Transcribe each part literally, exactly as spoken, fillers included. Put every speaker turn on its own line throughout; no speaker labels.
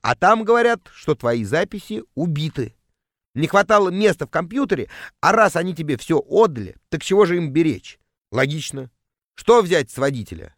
А там говорят, что твои записи убиты. Не хватало места в компьютере, а раз они тебе все отдали, так чего же им беречь? Логично. Что взять с водителя?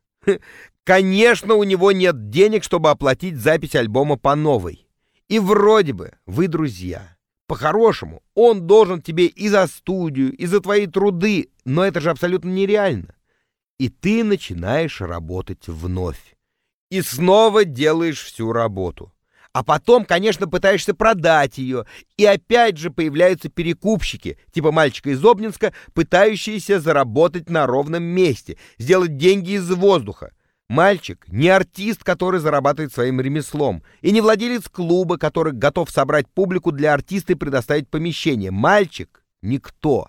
Конечно, у него нет денег, чтобы оплатить запись альбома по новой. И вроде бы вы друзья. По-хорошему, он должен тебе и за студию, и за твои труды, но это же абсолютно нереально. И ты начинаешь работать вновь. И снова делаешь всю работу. А потом, конечно, пытаешься продать ее. И опять же появляются перекупщики, типа мальчика из Обнинска, пытающиеся заработать на ровном месте, сделать деньги из воздуха. Мальчик не артист, который зарабатывает своим ремеслом, и не владелец клуба, который готов собрать публику для артиста и предоставить помещение. Мальчик — никто.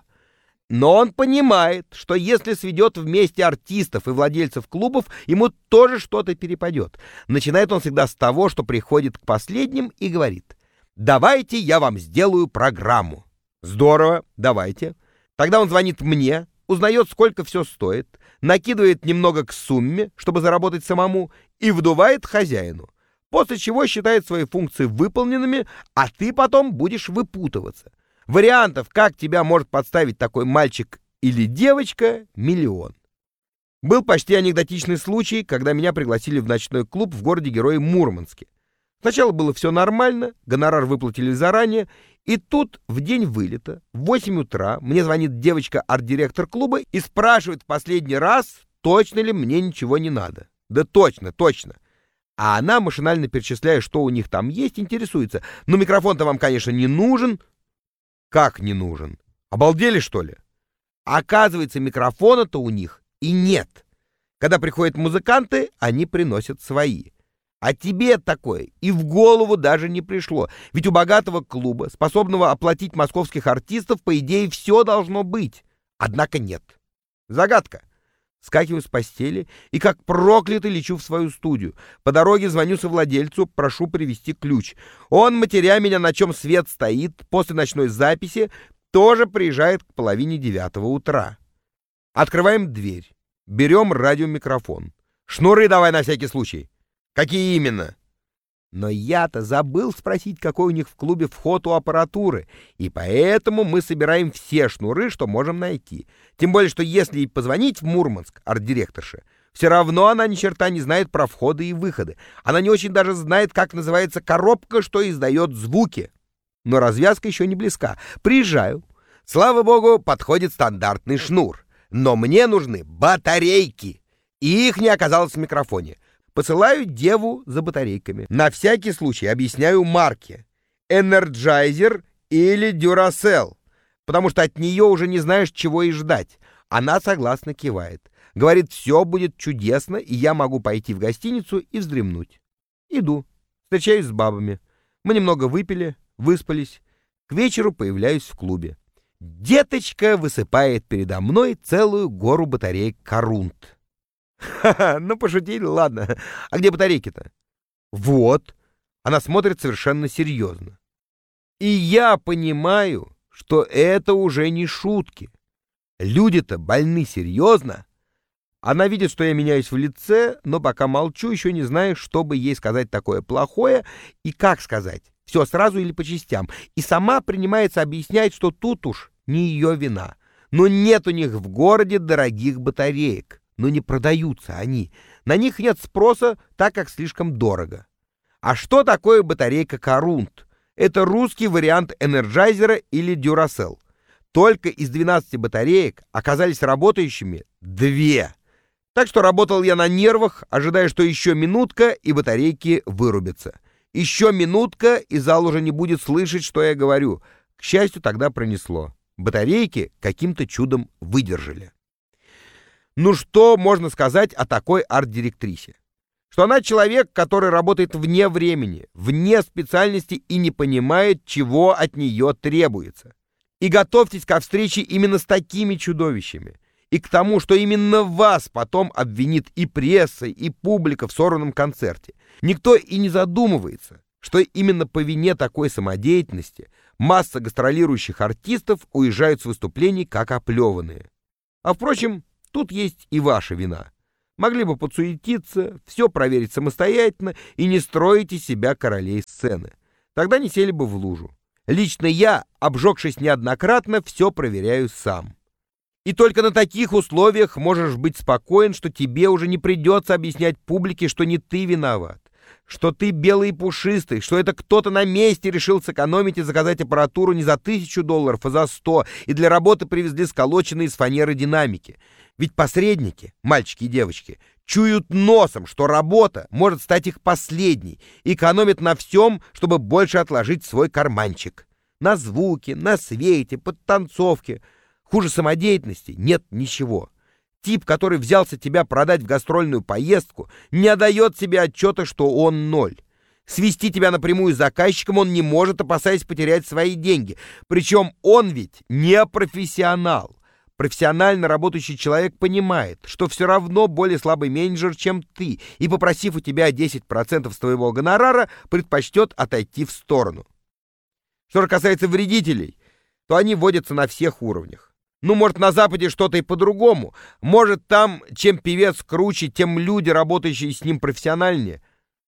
Но он понимает, что если сведет вместе артистов и владельцев клубов, ему тоже что-то перепадет. Начинает он всегда с того, что приходит к последним и говорит: «Давайте я вам сделаю программу». Здорово, давайте. Тогда он звонит мне, узнает, сколько все стоит, накидывает немного к сумме, чтобы заработать самому, и вдувает хозяину. После чего считает свои функции выполненными, а ты потом будешь выпутываться. Вариантов, как тебя может подставить такой мальчик или девочка, миллион. Был почти анекдотичный случай, когда меня пригласили в ночной клуб в городе-герое Мурманске. Сначала было все нормально, гонорар выплатили заранее, и тут в день вылета, в восемь утра, мне звонит девочка-арт-директор клуба и спрашивает в последний раз, точно ли мне ничего не надо. Да точно, точно. А она, машинально перечисляя, что у них там есть, интересуется: «Ну, микрофон-то вам, конечно, не нужен». Как не нужен? Обалдели, что ли? Оказывается, микрофона-то у них и нет. Когда приходят музыканты, они приносят свои. А тебе такое и в голову даже не пришло. Ведь у богатого клуба, способного оплатить московских артистов, по идее, все должно быть. Однако нет. Загадка. Скакиваю с постели и как проклятый лечу в свою студию. По дороге звоню совладельцу, прошу привезти ключ. Он, матеря меня, на чем свет стоит, после ночной записи, тоже приезжает к половине девятого утра. Открываем дверь. Берем радиомикрофон. Шнуры давай на всякий случай. Какие именно? Но я-то забыл спросить, какой у них в клубе вход у аппаратуры, и поэтому мы собираем все шнуры, что можем найти. Тем более, что если ей позвонить в Мурманск арт-директорше, все равно она ни черта не знает про входы и выходы. Она не очень даже знает, как называется коробка, что издает звуки. Но развязка еще не близка. Приезжаю. Слава богу, подходит стандартный шнур. Но мне нужны батарейки. И их не оказалось в микрофоне. Посылаю деву за батарейками. На всякий случай объясняю марки. Energizer или Duracell. Потому что от нее уже не знаешь, чего и ждать. Она согласно кивает. Говорит, все будет чудесно, и я могу пойти в гостиницу и вздремнуть. Иду. Встречаюсь с бабами. Мы немного выпили, выспались. К вечеру появляюсь в клубе. Деточка высыпает передо мной целую гору батареек Корунт. Ха-ха, ну пошутили, ладно. А где батарейки-то? Вот. Она смотрит совершенно серьезно. И я понимаю, что это уже не шутки. Люди-то больны серьезно. Она видит, что я меняюсь в лице, но пока молчу, еще не знаю, что бы ей сказать такое плохое и как сказать. Все сразу или по частям. И сама принимается объяснять, что тут уж не ее вина. Но нет у них в городе дорогих батареек. Но не продаются они. На них нет спроса, так как слишком дорого. А что такое батарейка Корунт? Это русский вариант Энерджайзера или Duracell. Только из двенадцати батареек оказались работающими две. Так что работал я на нервах, ожидая, что еще минутка, и батарейки вырубятся. Еще минутка, и зал уже не будет слышать, что я говорю. К счастью, тогда пронесло. Батарейки каким-то чудом выдержали. Ну что можно сказать о такой арт-директрисе? Что она человек, который работает вне времени, вне специальности и не понимает, чего от нее требуется. И готовьтесь ко встрече именно с такими чудовищами. И к тому, что именно вас потом обвинит и пресса, и публика в сорванном концерте. Никто и не задумывается, что именно по вине такой самодеятельности масса гастролирующих артистов уезжают с выступлений как оплеванные. А впрочем, тут есть и ваша вина. Могли бы подсуетиться, все проверить самостоятельно и не строить из себя королей сцены. Тогда не сели бы в лужу. Лично я, обжегшись неоднократно, все проверяю сам. И только на таких условиях можешь быть спокоен, что тебе уже не придется объяснять публике, что не ты виноват, что ты белый и пушистый, что это кто-то на месте решил сэкономить и заказать аппаратуру не за тысячу долларов, а за сто, и для работы привезли сколоченные из фанеры динамики. Ведь посредники, мальчики и девочки, чуют носом, что работа может стать их последней, и экономят на всем, чтобы больше отложить в свой карманчик. На звуке, на свете, подтанцовке. Хуже самодеятельности нет ничего. Тип, который взялся тебя продать в гастрольную поездку, не отдает себе отчета, что он ноль. Свести тебя напрямую с заказчиком он не может, опасаясь потерять свои деньги. Причем он ведь не профессионал. Профессионально работающий человек понимает, что все равно более слабый менеджер, чем ты, и, попросив у тебя десять процентов своего гонорара, предпочтет отойти в сторону. Что же касается вредителей, то они водятся на всех уровнях. Ну, может, на Западе что-то и по-другому. Может, там, чем певец круче, тем люди, работающие с ним, профессиональнее.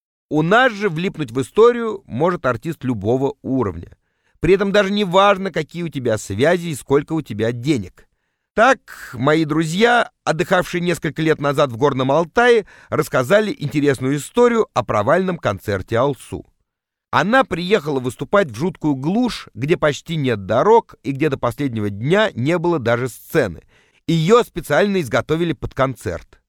У нас же влипнуть в историю может артист любого уровня. При этом даже не важно, какие у тебя связи и сколько у тебя денег. Так, мои друзья, отдыхавшие несколько лет назад в Горном Алтае, рассказали интересную историю о провальном концерте Алсу. Она приехала выступать в жуткую глушь, где почти нет дорог и где до последнего дня не было даже сцены. Ее специально изготовили под концерт.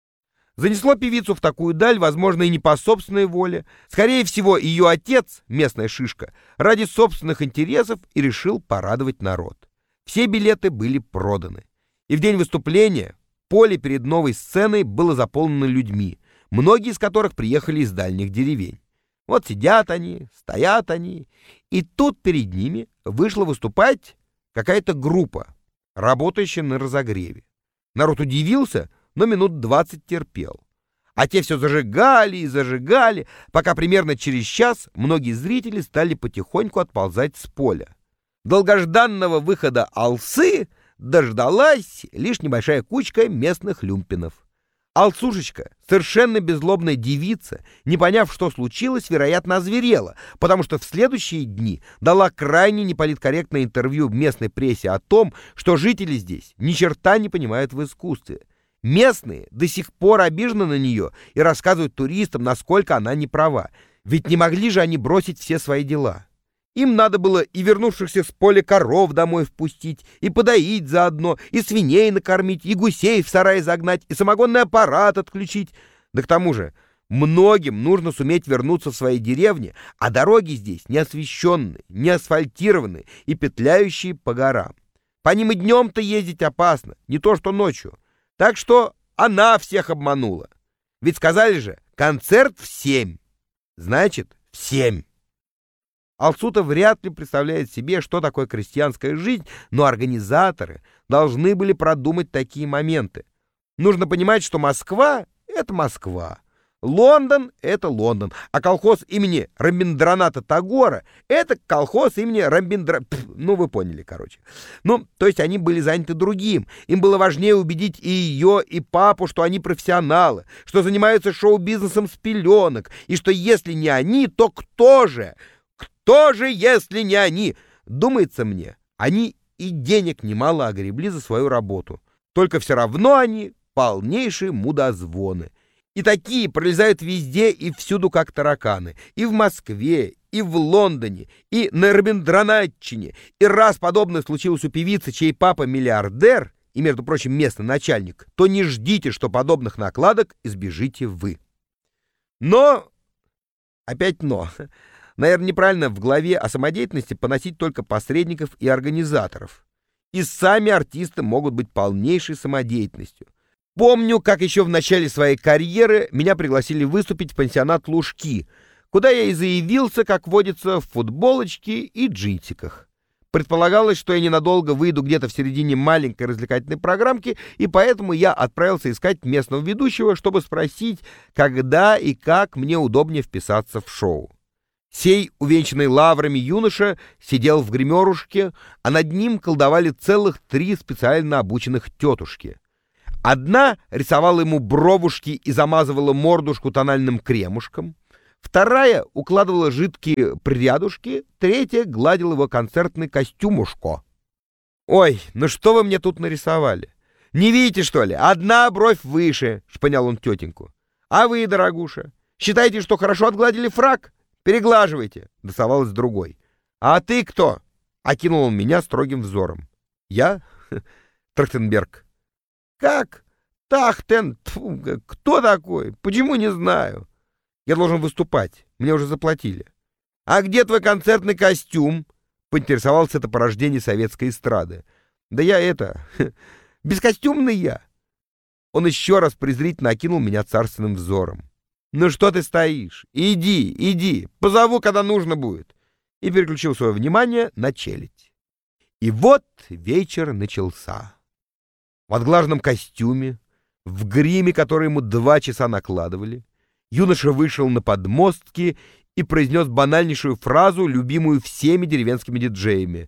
Занесло певицу в такую даль, возможно, и не по собственной воле. Скорее всего, ее отец, местная шишка, ради собственных интересов и решил порадовать народ. Все билеты были проданы. И в день выступления поле перед новой сценой было заполнено людьми, многие из которых приехали из дальних деревень. Вот сидят они, стоят они, и тут перед ними вышла выступать какая-то группа, работающая на разогреве. Народ удивился, но минут двадцать терпел. А те все зажигали и зажигали, пока примерно через час многие зрители стали потихоньку отползать с поля. Долгожданного выхода Алсы дождалась лишь небольшая кучка местных люмпинов. Алсушечка, совершенно беззлобная девица, не поняв, что случилось, вероятно, озверела, потому что в следующие дни дала крайне неполиткорректное интервью в местной прессе о том, что жители здесь ни черта не понимают в искусстве. Местные до сих пор обижены на нее и рассказывают туристам, насколько она не права, ведь не могли же они бросить все свои дела. Им надо было и вернувшихся с поля коров домой впустить, и подоить заодно, и свиней накормить, и гусей в сарай загнать, и самогонный аппарат отключить. Да к тому же многим нужно суметь вернуться в свои деревни, а дороги здесь не освещенные, не асфальтированные и петляющие по горам. По ним и днем-то ездить опасно, не то что ночью. Так что она всех обманула. Ведь сказали же, концерт в семь. Значит, в семь. Алсу-то вряд ли представляет себе, что такое крестьянская жизнь, но организаторы должны были продумать такие моменты. Нужно понимать, что Москва — это Москва, Лондон — это Лондон, а колхоз имени Рамбиндраната Тагора — это колхоз имени Рамбиндра... Пф, ну, вы поняли, короче. Ну, то есть они были заняты другим. Им было важнее убедить и ее, и папу, что они профессионалы, что занимаются шоу-бизнесом с пеленок, и что если не они, то кто же... Кто же, если не они? Думается мне, они и денег немало огребли за свою работу. Только все равно они полнейшие мудозвоны. И такие пролезают везде и всюду, как тараканы. И в Москве, и в Лондоне, и на Рабиндранатчине. И раз подобное случилось у певицы, чей папа миллиардер, и, между прочим, местный начальник, то не ждите, что подобных накладок избежите вы. Но, опять но... Наверное, неправильно в главе о самодеятельности поносить только посредников и организаторов. И сами артисты могут быть полнейшей самодеятельностью. Помню, как еще в начале своей карьеры меня пригласили выступить в пансионат «Лужки», куда я и заявился, как водится, в футболочке и джинсиках. Предполагалось, что я ненадолго выйду где-то в середине маленькой развлекательной программки, и поэтому я отправился искать местного ведущего, чтобы спросить, когда и как мне удобнее вписаться в шоу. Сей, увенчанный лаврами юноша, сидел в гримерушке, а над ним колдовали целых три специально обученных тетушки. Одна рисовала ему бровушки и замазывала мордушку тональным кремушком, вторая укладывала жидкие прядушки, третья гладила его концертный костюмушко. «Ой, ну что вы мне тут нарисовали? Не видите, что ли? Одна бровь выше», — шпынял он тетеньку. «А вы, дорогуша, считаете, что хорошо отгладили фрак? Переглаживайте», — досовалась другой. «А ты кто?» — окинул он меня строгим взором. «Я? Трахтенберг». «Как? Тахтен? Тьфу, кто такой? Почему не знаю? Я должен выступать, мне уже заплатили». «А где твой концертный костюм?» — поинтересовался это порождение советской эстрады. «Да я это... бескостюмный я». Он еще раз презрительно окинул меня царственным взором. «Ну что ты стоишь? Иди, иди, позову, когда нужно будет». И переключил свое внимание на челядь. И вот вечер начался. В отглаженном костюме, в гриме, который ему два часа накладывали, юноша вышел на подмостки и произнес банальнейшую фразу, любимую всеми деревенскими диджеями.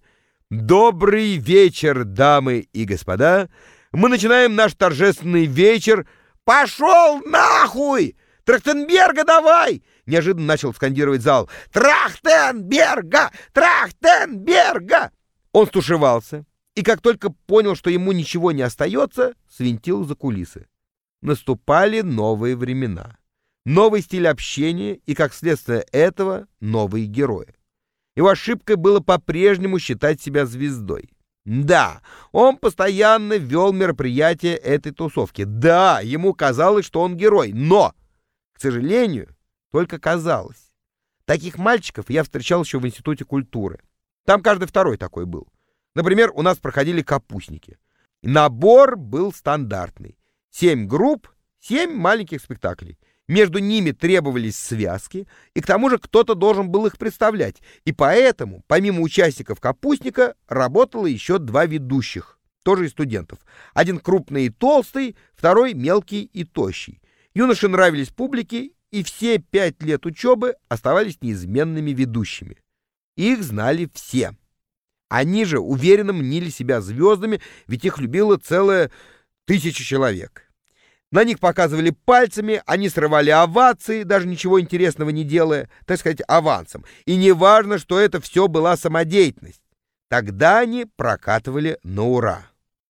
«Добрый вечер, дамы и господа! Мы начинаем наш торжественный вечер». «Пошел нахуй! Трахтенберга давай!» Неожиданно начал скандировать зал. «Трахтенберга! Трахтенберга!» Он стушевался, и как только понял, что ему ничего не остается, свинтил за кулисы. Наступали новые времена. Новый стиль общения и, как следствие этого, новые герои. Его ошибкой было по-прежнему считать себя звездой. Да, он постоянно вел мероприятия этой тусовки. Да, ему казалось, что он герой, но, к сожалению, только казалось. Таких мальчиков я встречал еще в Институте культуры. Там каждый второй такой был. Например, у нас проходили капустники. Набор был стандартный. Семь групп, семь маленьких спектаклей. Между ними требовались связки, и к тому же кто-то должен был их представлять. И поэтому, помимо участников капустника, работало еще два ведущих, тоже из студентов. Один крупный и толстый, второй мелкий и тощий. Юноши нравились публике, и все пять лет учебы оставались неизменными ведущими. Их знали все. Они же уверенно мнили себя звездами, ведь их любила целая тысяча человек. На них показывали пальцами, они срывали овации, даже ничего интересного не делая, так сказать, авансом. И не важно, что это все была самодеятельность. Тогда они прокатывали на ура.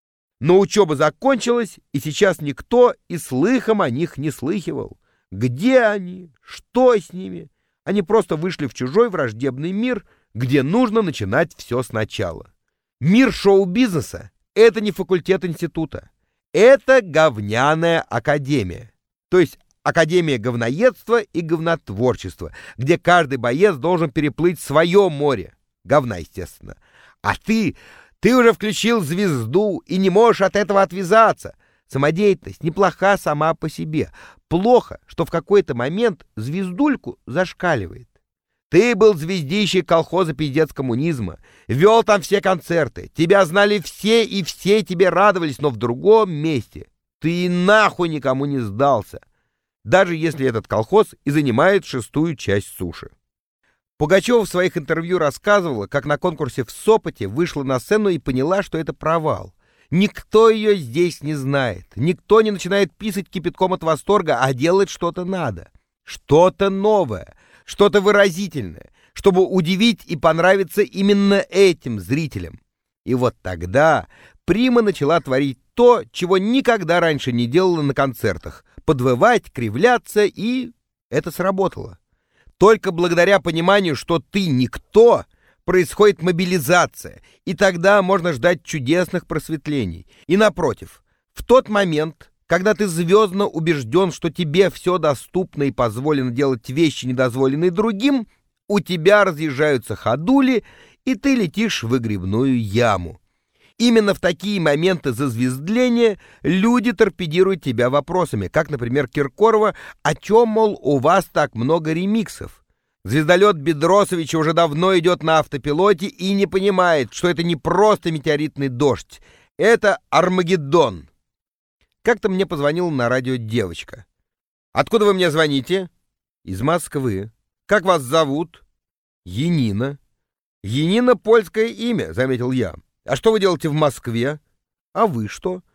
Но учеба закончилась, и сейчас никто и слыхом о них не слыхивал. Где они? Что с ними? Они просто вышли в чужой враждебный мир, где нужно начинать все сначала. Мир шоу-бизнеса — это не факультет института. Это говняная академия, то есть академия говноедства и говнотворчества, где каждый боец должен переплыть свое море, говна, естественно. А ты, ты уже включил звезду и не можешь от этого отвязаться. Самодеятельность неплоха сама по себе. Плохо, что в какой-то момент звездульку зашкаливает. Ты был звездищей колхоза «Пиздец коммунизма», вел там все концерты, тебя знали все и все тебе радовались, но в другом месте ты и нахуй никому не сдался, даже если этот колхоз и занимает шестую часть суши. Пугачева в своих интервью рассказывала, как на конкурсе в Сопоте вышла на сцену и поняла, что это провал. Никто ее здесь не знает, никто не начинает писать кипятком от восторга, а делать что-то надо, что-то новое, что-то выразительное, чтобы удивить и понравиться именно этим зрителям. И вот тогда Прима начала творить то, чего никогда раньше не делала на концертах — подвывать, кривляться, и это сработало. Только благодаря пониманию, что ты никто, происходит мобилизация, и тогда можно ждать чудесных просветлений. И напротив, в тот момент, когда ты звездно убежден, что тебе все доступно и позволено делать вещи, недозволенные другим, у тебя разъезжаются ходули, и ты летишь в выгребную яму. Именно в такие моменты зазвездления люди торпедируют тебя вопросами, как, например, Киркорова, о чем, мол, у вас так много ремиксов. Звездолет Бедросовича уже давно идет на автопилоте и не понимает, что это не просто метеоритный дождь, это Армагеддон. Как-то мне позвонила на радио девочка. «Откуда вы мне звоните?» «Из Москвы». «Как вас зовут?» «Янина». «Янина — польское имя», — заметил я. «А что вы делаете в Москве?» «А вы что?»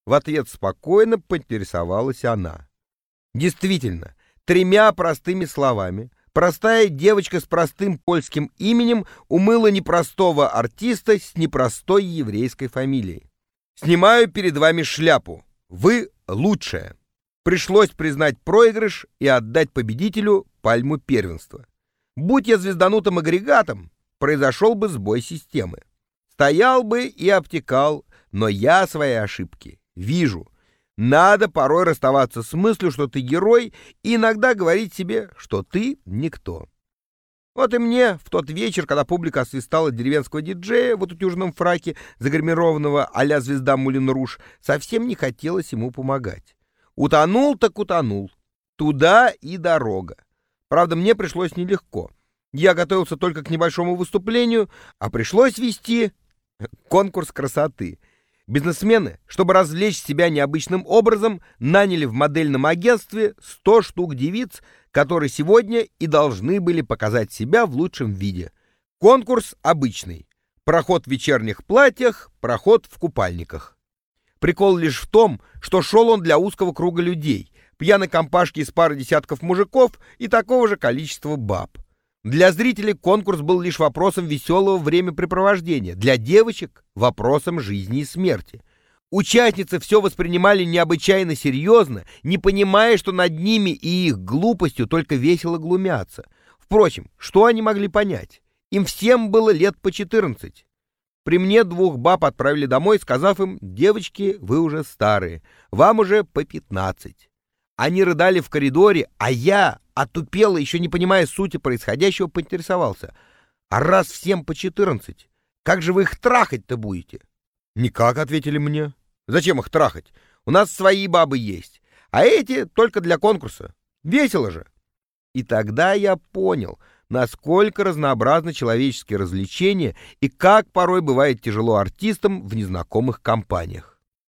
В ответ спокойно поинтересовалась она. Действительно, тремя простыми словами простая девочка с простым польским именем умыла непростого артиста с непростой еврейской фамилией. «Снимаю перед вами шляпу. Вы лучшая». Пришлось признать проигрыш и отдать победителю пальму первенства. Будь я звезданутым агрегатом, произошел бы сбой системы. Стоял бы и обтекал, но я свои ошибки вижу. Надо порой расставаться с мыслью, что ты герой, и иногда говорить себе, что ты никто. Вот и мне в тот вечер, когда публика освистала деревенского диджея в утюжном фраке, загримированного а-ля звезда Мулен Руж, совсем не хотелось ему помогать. Утонул так утонул. Туда и дорога. Правда, мне пришлось нелегко. Я готовился только к небольшому выступлению, а пришлось вести конкурс красоты. Бизнесмены, чтобы развлечь себя необычным образом, наняли в модельном агентстве сто штук девиц, которые сегодня и должны были показать себя в лучшем виде. Конкурс обычный. Проход в вечерних платьях, проход в купальниках. Прикол лишь в том, что шел он для узкого круга людей, пьяной компашки из пары десятков мужиков и такого же количества баб. Для зрителей конкурс был лишь вопросом веселого времяпрепровождения, для девочек — вопросом жизни и смерти. Участницы все воспринимали необычайно серьезно, не понимая, что над ними и их глупостью только весело глумятся. Впрочем, что они могли понять? Им всем было лет по четырнадцать. При мне двух баб отправили домой, сказав им: «Девочки, вы уже старые, вам уже по пятнадцать». Они рыдали в коридоре, а я, отупело, еще не понимая сути происходящего, поинтересовался: «А раз всем по четырнадцать, как же вы их трахать-то будете?» «Никак», — ответили мне. «Зачем их трахать? У нас свои бабы есть, а эти только для конкурса. Весело же». И тогда я понял, насколько разнообразны человеческие развлечения и как порой бывает тяжело артистам в незнакомых компаниях.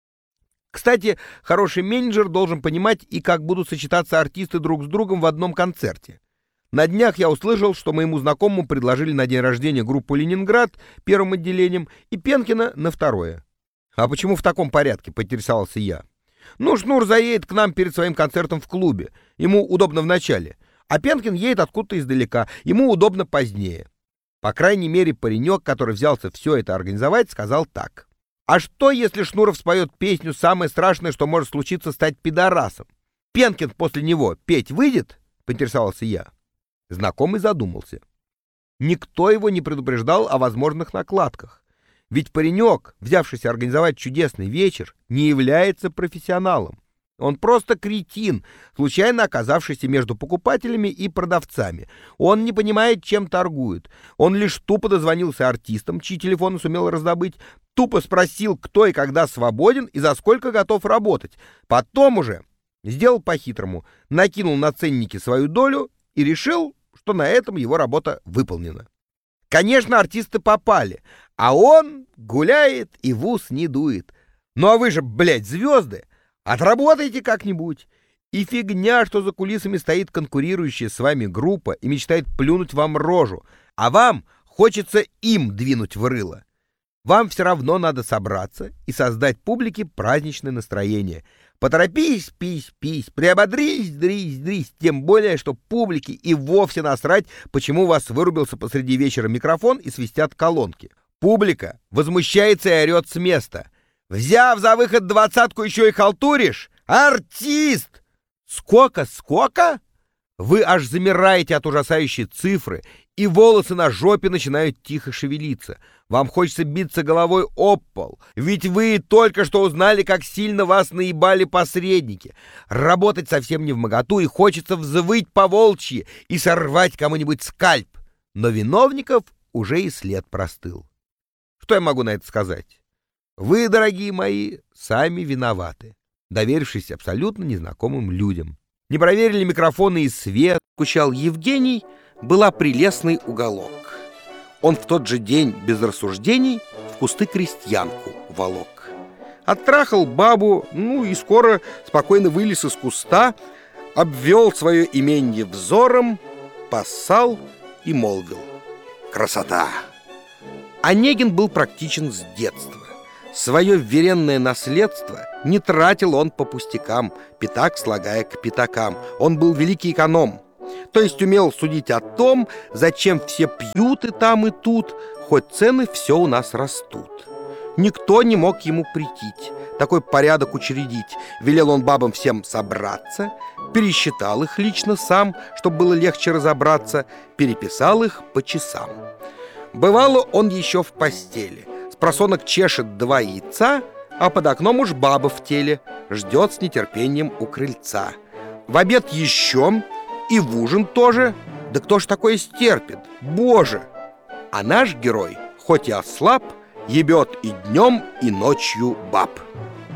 Кстати, хороший менеджер должен понимать и как будут сочетаться артисты друг с другом в одном концерте. На днях я услышал, что моему знакомому предложили на день рождения группу «Ленинград» первым отделением и Пенкина на второе. «А почему в таком порядке?» — поинтересовался я. «Ну, Шнур заедет к нам перед своим концертом в клубе. Ему удобно в начале. А Пенкин едет откуда-то издалека. Ему удобно позднее». По крайней мере, паренек, который взялся все это организовать, сказал так: «А что, если Шнуров споет песню «Самое страшное, что может случиться, стать пидорасом»? Пенкин после него петь выйдет?» — поинтересовался я. Знакомый задумался. Никто его не предупреждал о возможных накладках. Ведь паренек, взявшийся организовать чудесный вечер, не является профессионалом. Он просто кретин, случайно оказавшийся между покупателями и продавцами. Он не понимает, чем торгует. Он лишь тупо дозвонился артистам, чьи телефоны сумел раздобыть, тупо спросил, кто и когда свободен и за сколько готов работать. Потом уже сделал по-хитрому, накинул на ценники свою долю и решил, что на этом его работа выполнена. Конечно, артисты попали, а он гуляет и в ус не дует. Ну а вы же, блядь, звезды! Отработайте как-нибудь. И фигня, что за кулисами стоит конкурирующая с вами группа и мечтает плюнуть вам рожу, а вам хочется им двинуть в рыло. Вам все равно надо собраться и создать публике праздничное настроение. Поторопись, пись, пись, приободрись, дрись, дрись, тем более, что публике и вовсе насрать, почему у вас вырубился посреди вечера микрофон и свистят колонки. Публика возмущается и орет с места. Взяв за выход двадцатку, еще и халтуришь? Артист! Сколько, сколько? Вы аж замираете от ужасающей цифры, и волосы на жопе начинают тихо шевелиться. Вам хочется биться головой об пол, ведь вы только что узнали, как сильно вас наебали посредники. Работать совсем не вмоготу, и хочется взвыть по-волчьи и сорвать кому-нибудь скальп. Но виновников уже и след простыл. Что я могу на это сказать? Вы, дорогие мои, сами виноваты, доверившись абсолютно незнакомым людям. Не проверили микрофоны и свет.
Скучал Евгений, была прелестный уголок. Он в тот же день без рассуждений в кусты крестьянку волок. Оттрахал бабу, ну и скоро спокойно вылез из куста, обвел свое именье взором, поссал и молвил: красота! Онегин был практичен с детства. Свое вверенное наследство не тратил он по пустякам, пятак слагая к пятакам. Он был великий эконом, то есть умел судить о том, зачем все пьют и там, и тут, хоть цены все у нас растут. Никто не мог ему претить, такой порядок учредить. Велел он бабам всем собраться, пересчитал их лично сам, чтобы было легче разобраться, переписал их по часам. Бывало, он еще в постели, с просонок чешет два яйца, а под окном уж баба в теле ждет с нетерпением у крыльца. В обед еще и в ужин тоже. Да кто ж такое стерпит, боже! А наш герой, хоть и ослаб, ебет и днем, и ночью баб.